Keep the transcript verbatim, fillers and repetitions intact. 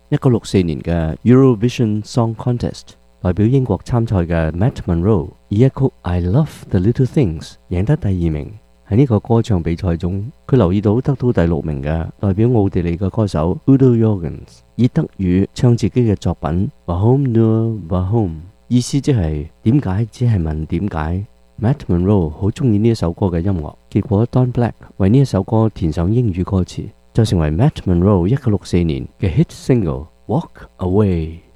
一九六四年嘅 Eurovision Song Contest， 代表英國參賽嘅 Matt Monro 以一曲 I Love the Little Things 贏得第二名。喺呢個歌唱比賽中，佢留意到得到第六名嘅代表奧地利嘅歌手 Udo Jürgens 以德語唱自己嘅作品 Warum nur Warum， 意思即係點解，只係問點解。Matt Monro 好中意呢一首歌嘅音樂，結果 Don Black 為呢一首歌填上英語歌詞，就成為 Matt Monro 一九六四年嘅 hit single Walk Away。